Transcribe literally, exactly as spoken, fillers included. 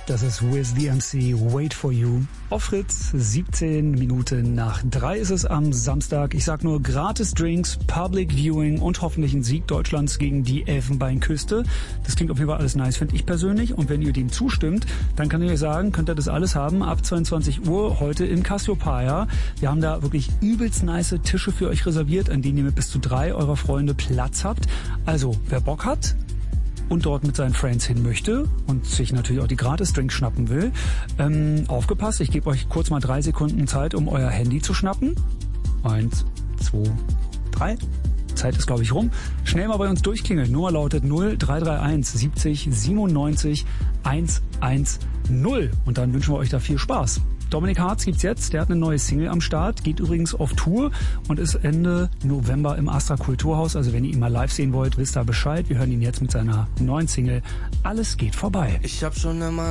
Das ist With the M C, Wait for You. Auf Fritz, siebzehn Minuten nach drei ist es am Samstag. Ich sag nur gratis Drinks, Public Viewing und hoffentlich ein Sieg Deutschlands gegen die Elfenbeinküste. Das klingt auf jeden Fall alles nice, finde ich persönlich. Und wenn ihr dem zustimmt, dann kann ich euch sagen, könnt ihr das alles haben ab zweiundzwanzig Uhr heute in Cassiopeia. Wir haben da wirklich übelst nice Tische für euch reserviert, an denen ihr mit bis zu drei eurer Freunde Platz habt. Also, wer Bock hat und dort mit seinen Friends hin möchte und sich natürlich auch die Gratis-Drinks schnappen will, ähm, aufgepasst, ich gebe euch kurz mal drei Sekunden Zeit, um euer Handy zu schnappen. Eins, zwei, drei. Zeit ist, glaube ich, rum. Schnell mal bei uns durchklingeln. Nummer lautet null drei drei eins siebzig siebenundneunzig hundertzehn. Und dann wünschen wir euch da viel Spaß. Dominik Harz gibt's jetzt, der hat eine neue Single am Start, geht übrigens auf Tour und ist Ende November im Astra Kulturhaus. Also wenn ihr ihn mal live sehen wollt, wisst ihr Bescheid. Wir hören ihn jetzt mit seiner neuen Single Alles geht vorbei. Ich hab schon einmal